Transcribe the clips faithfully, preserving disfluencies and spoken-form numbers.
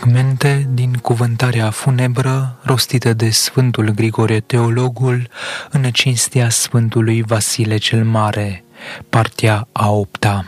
Fragmente din cuvântarea funebră rostită de Sfântul Grigore Teologul în cinstea Sfântului Vasile cel Mare, partea a opta.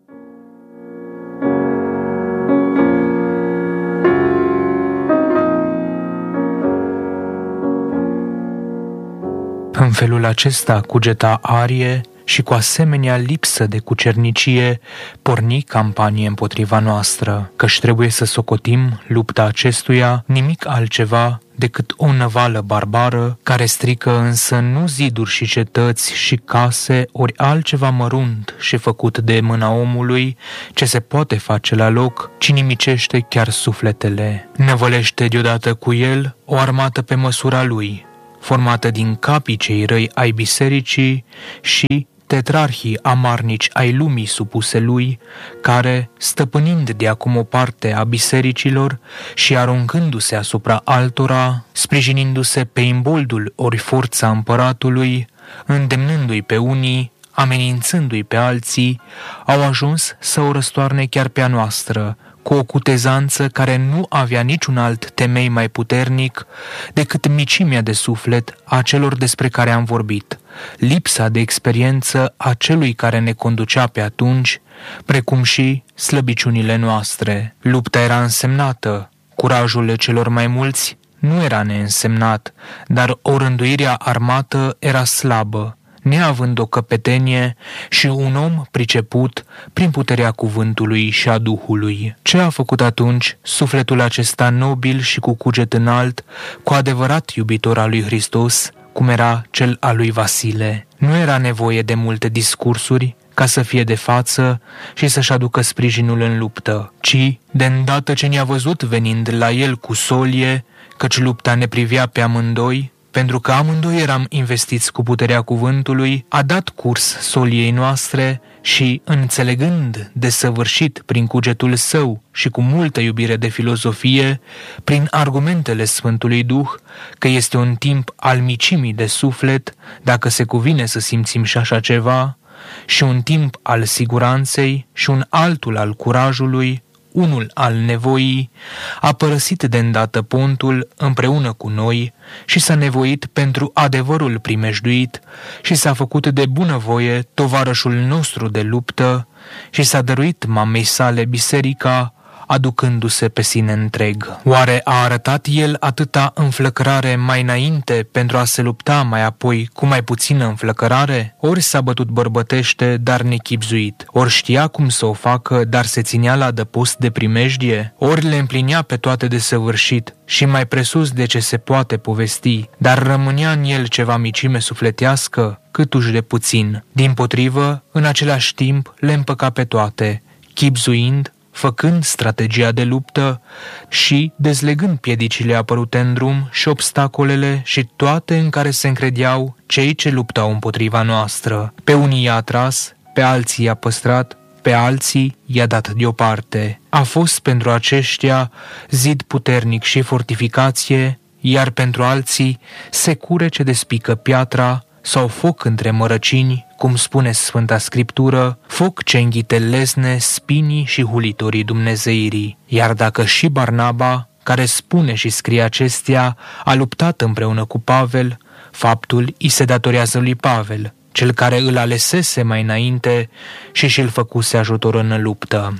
În felul acesta cugeta Arie și cu asemenea lipsă de cucernicie porni campanie împotriva noastră, căci trebuie să socotim lupta acestuia nimic altceva decât o năvală barbară, care strică însă nu ziduri și cetăți și case, ori altceva mărunt și făcut de mâna omului, ce se poate face la loc, ci nimicește chiar sufletele. Năvălește deodată cu el o armată pe măsura lui, formată din capii cei răi ai bisericii și tetrarhii amarnici ai lumii supuse lui, care, stăpânind de acum o parte a bisericilor și aruncându-se asupra altora, sprijinindu-se pe imboldul ori forța împăratului, îndemnându-i pe unii, amenințându-i pe alții, au ajuns să o răstoarne chiar pe a noastră, cu o cutezanță care nu avea niciun alt temei mai puternic decât micimea de suflet a celor despre care am vorbit, lipsa de experiență a celui care ne conducea pe atunci, precum și slăbiciunile noastre. Lupta era însemnată, curajul celor mai mulți nu era neînsemnat, dar o rânduirea armată era slabă, neavând o căpetenie și un om priceput prin puterea cuvântului și a Duhului. Ce a făcut atunci sufletul acesta nobil și cu cuget înalt, cu adevărat iubitor al lui Hristos, cum era cel al lui Vasile? Nu era nevoie de multe discursuri ca să fie de față și să-și aducă sprijinul în luptă, ci, de îndată ce ne-a văzut venind la el cu solie, căci lupta ne privea pe amândoi, pentru că amândoi eram investiți cu puterea cuvântului, a dat curs soliei noastre și, înțelegând desăvârșit prin cugetul său și cu multă iubire de filozofie, prin argumentele Sfântului Duh, că este un timp al micimii de suflet, dacă se cuvine să simțim și așa ceva, și un timp al siguranței și un altul al curajului, unul al nevoii, a părăsit de îndată pontul împreună cu noi și s-a nevoit pentru adevărul primejduit și s-a făcut de bunăvoie tovarășul nostru de luptă și s-a dăruit mamei sale biserica, aducându-se pe sine întreg. Oare a arătat el atâta înflăcărare mai înainte pentru a se lupta mai apoi cu mai puțină înflăcărare? Ori s-a bătut bărbătește, dar nechibzuit, ori știa cum să o facă, dar se ținea la adăpost de primejdie, ori le împlinea pe toate de săvârșit și mai presus de ce se poate povesti, dar rămânea în el ceva micime sufletească, câtuși de puțin. Dimpotrivă, în același timp le împăca pe toate, chibzuind, făcând strategia de luptă și dezlegând piedicile apărute în drum și obstacolele și toate în care se încredeau cei ce luptau împotriva noastră. Pe unii i-a atras, pe alții i-a păstrat, pe alții i-a dat deoparte. A fost pentru aceștia zid puternic și fortificație, iar pentru alții secure ce despică piatra sau foc între mărăcini, cum spune Sfânta Scriptură, foc ce înghite lezne, spinii și hulitorii dumnezeirii. Iar dacă și Barnaba, care spune și scrie acestea, a luptat împreună cu Pavel, faptul îi se datorează lui Pavel, cel care îl alesese mai înainte și și-l făcuse ajutor în luptă.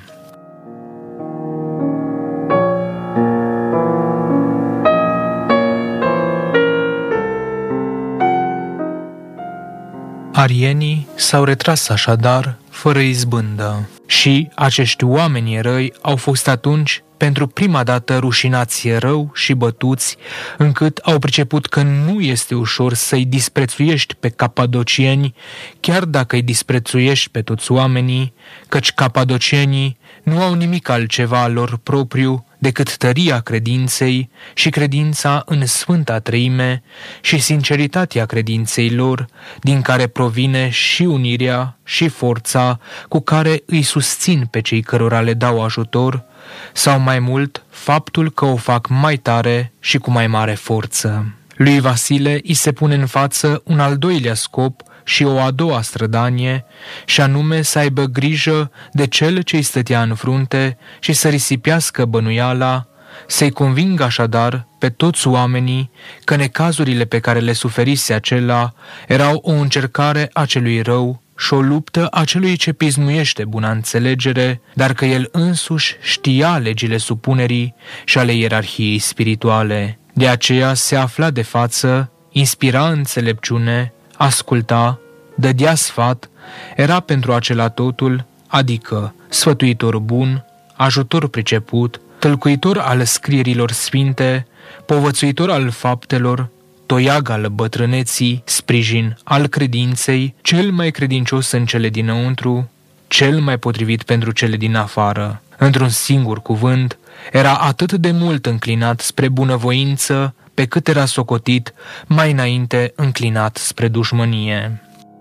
Arienii s-au retras așadar fără izbândă și acești oameni răi au fost atunci pentru prima dată rușinați rău și bătuți, încât au priceput că nu este ușor să-i disprețuiești pe capadocieni, chiar dacă îi disprețuiești pe toți oamenii, căci capadocienii nu au nimic altceva al lor propriu decât tăria credinței și credința în Sfânta Treime și sinceritatea credinței lor, din care provine și unirea și forța cu care îi susțin pe cei cărora le dau ajutor, sau mai mult faptul că o fac mai tare și cu mai mare forță. Lui Vasile îi se pune în față un al doilea scop și o a doua strădanie, și anume să aibă grijă de cel ce îi stătea în frunte și să risipească bănuiala, să-i convingă așadar pe toți oamenii că necazurile pe care le suferise acela erau o încercare a celui rău și o luptă a celui ce pismuiește buna înțelegere, dar că el însuși știa legile supunerii și ale ierarhiei spirituale. De aceea se afla de față, inspira înțelepciune, asculta, dădea sfat, era pentru acela totul, adică sfătuitor bun, ajutor priceput, tălcuitor al scrierilor sfinte, povățuitor al faptelor, toiag al bătrâneții, sprijin al credinței, cel mai credincios în cele dinăuntru, cel mai potrivit pentru cele din afară. Într-un singur cuvânt, era atât de mult înclinat spre bunăvoință, pe cât era socotit mai înainte înclinat spre dușmănie.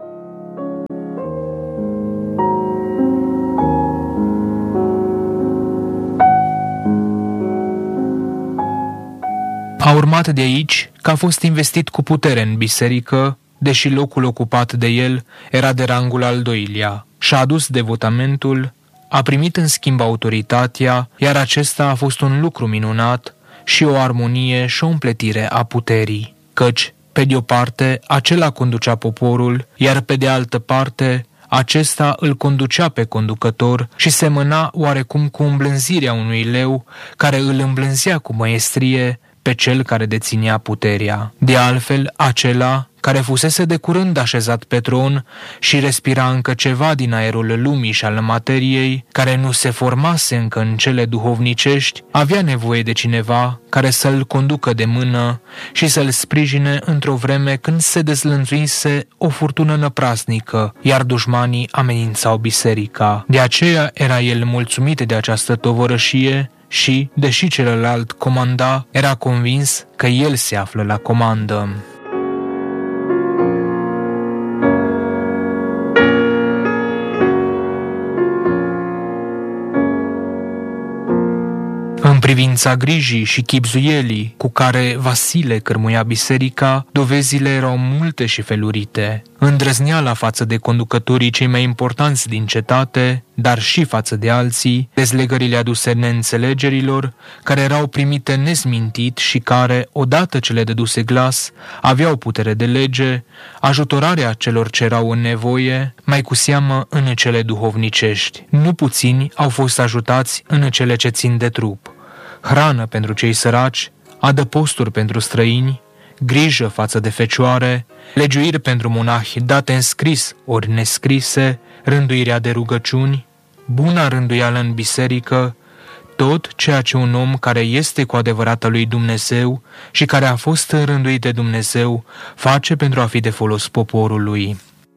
A urmat de aici că a fost investit cu putere în biserică, deși locul ocupat de el era de rangul al doilea. Și-a adus devotamentul, a primit în schimb autoritatea, iar acesta a fost un lucru minunat și o armonie și o împletire a puterii. Căci, pe de o parte, acela conducea poporul, iar pe de altă parte, acesta îl conducea pe conducător și semăna oarecum cu îmblânzirea unui leu care îl îmblânzea cu măiestrie pe cel care deținea puterea. De altfel, acela care fusese de curând așezat pe tron și respira încă ceva din aerul lumii și al materiei, care nu se formase încă în cele duhovnicești, avea nevoie de cineva care să-l conducă de mână și să-l sprijine într-o vreme când se dezlănțuise o furtună năprasnică, iar dușmanii amenințau biserica. De aceea era el mulțumit de această tovărășie și, deși celălalt comanda, era convins că el se află la comandă. În privința grijii și chibzuielii cu care Vasile cărmuia biserica, dovezile erau multe și felurite. Îndrăzneala față de conducătorii cei mai importanți din cetate, dar și față de alții, dezlegările aduse neînțelegerilor, care erau primite nezmintit și care, odată ce le dăduse glas, aveau putere de lege, ajutorarea celor ce erau în nevoie, mai cu seamă în cele duhovnicești. Nu puțini au fost ajutați în cele ce țin de trup. Hrană pentru cei săraci, adăposturi pentru străini, grijă față de fecioare, legiuiri pentru monahi date în scris ori nescrise, rânduirea de rugăciuni, buna rânduială în biserică, tot ceea ce un om care este cu adevărat al lui Dumnezeu și care a fost rânduit de Dumnezeu face pentru a fi de folos poporului.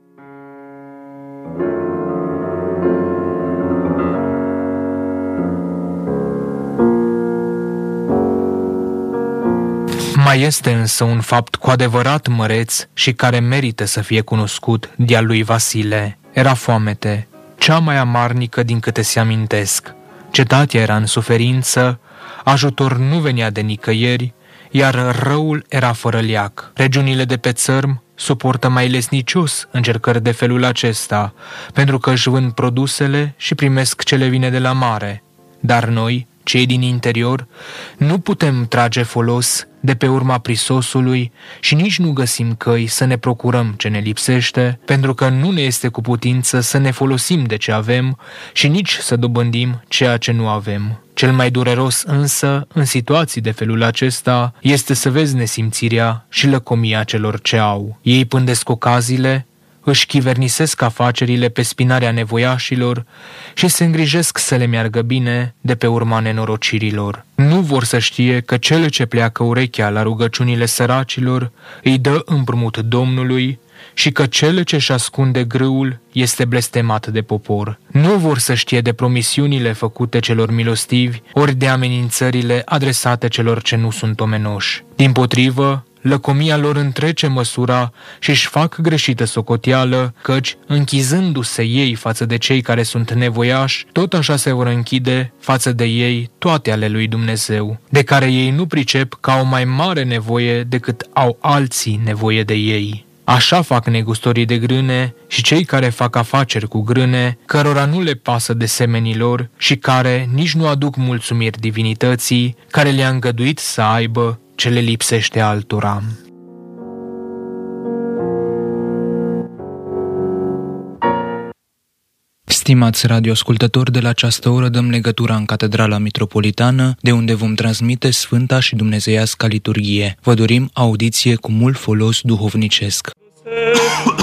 Mai este însă un fapt cu adevărat măreț și care merită să fie cunoscut de-a lui Vasile. Era foamete, cea mai amarnică din câte se amintesc. Cetatea era în suferință, ajutor nu venea de nicăieri, iar răul era fără leac. Regiunile de pe țărm suportă mai lesnicios încercări de felul acesta, pentru că își vând produsele și primesc ce le vine de la mare. Dar noi, cei din interior, nu putem trage folos de pe urma prisosului și nici nu găsim căi să ne procurăm ce ne lipsește, pentru că nu ne este cu putință să ne folosim de ce avem și nici să dobândim ceea ce nu avem. Cel mai dureros însă, în situații de felul acesta, este să vezi nesimțirea și lăcomia celor ce au. Ei pândesc ocaziile, își chivernisesc afacerile pe spinarea nevoiașilor și se îngrijesc să le meargă bine de pe urma nenorocirilor. Nu vor să știe că cel ce pleacă urechea la rugăciunile săracilor îi dă împrumut Domnului și că cel ce-și ascunde grâul este blestemat de popor. Nu vor să știe de promisiunile făcute celor milostivi, ori de amenințările adresate celor ce nu sunt omenoși. Dimpotrivă, lăcomia lor întrece măsura și își fac greșită socoteală, căci, închizându-se ei față de cei care sunt nevoiași, tot așa se vor închide față de ei toate ale lui Dumnezeu, de care ei nu pricep că au mai mare nevoie decât au alții nevoie de ei. Așa fac negustorii de grâne și cei care fac afaceri cu grâne, cărora nu le pasă de semenii lor și care nici nu aduc mulțumiri divinității, care le-a îngăduit să aibă ce le lipsește altora. Stimați radioascultători, de la această oră dăm legătura în Catedrala Mitropolitană, de unde vom transmite Sfânta și Dumnezeiasca liturghie. Vă dorim audiție cu mult folos duhovnicesc.